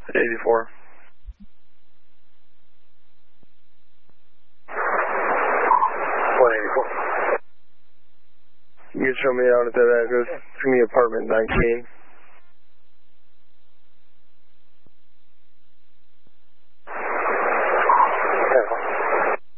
84. You can show me out at that address. It's going to be apartment 19.